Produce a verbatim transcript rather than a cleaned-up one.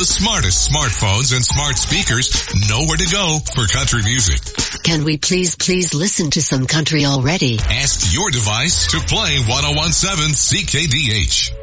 the smartest smartphones and smart speakers know where to go for country music. Can we please, please listen to some country already? Ask your device to play ten seventeen C K D H.